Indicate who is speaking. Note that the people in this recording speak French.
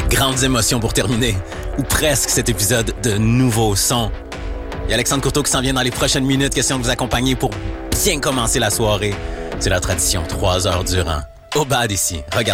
Speaker 1: Grandes émotions pour terminer, ou presque cet épisode de Nouveaux Sons. Il y a Alexandre Courteau qui s'en vient dans les prochaines minutes, question de vous accompagner pour bien commencer la soirée. C'est la tradition, 3 heures durant. Au bad ici, regardez.